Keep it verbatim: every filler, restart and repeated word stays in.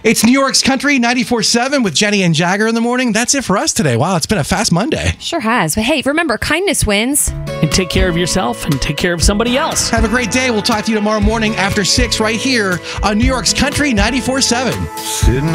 It's New York's Country ninety-four seven with Jenny and Jagger in the morning. That's it for us today. Wow, it's been a fast Monday. Sure has. But hey, remember, kindness wins. And take care of yourself and take care of somebody else. Have a great day. We'll talk to you tomorrow morning after six right here on New York's Country ninety-four seven. Sitting